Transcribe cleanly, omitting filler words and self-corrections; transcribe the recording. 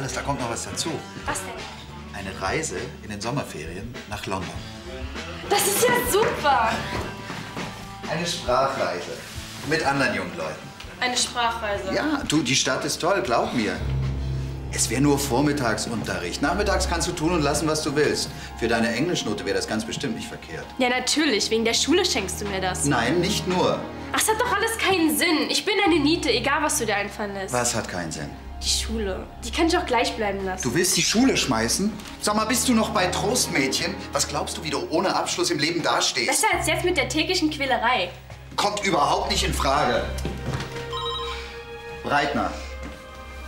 anderes, da kommt noch was dazu. Was denn? Eine Reise in den Sommerferien nach London. Das ist ja super. Eine Sprachreise mit anderen jungen Leuten. Eine Sprachreise. Ja, du, die Stadt ist toll, glaub mir. Es wäre nur Vormittagsunterricht. Nachmittags kannst du tun und lassen, was du willst. Für deine Englischnote wäre das ganz bestimmt nicht verkehrt. Ja, natürlich. Wegen der Schule schenkst du mir das. Nein, nicht nur. Ach, es hat doch alles keinen Sinn. Ich bin eine Niete, egal was du dir einfallen lässt. Was hat keinen Sinn? Die Schule. Die kann ich auch gleich bleiben lassen. Du willst die Schule schmeißen? Sag mal, bist du noch bei Trostmädchen? Was glaubst du, wie du ohne Abschluss im Leben dastehst? Besser als jetzt mit der täglichen Quälerei. Kommt überhaupt nicht in Frage. Breitner.